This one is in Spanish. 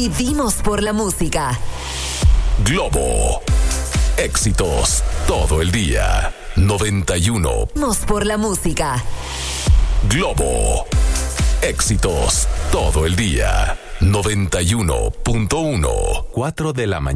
Vivimos por la música. Globo. Éxitos todo el día. 91. Vivimos por la música. Globo. Éxitos todo el día. 91.1. 4 de la mañana.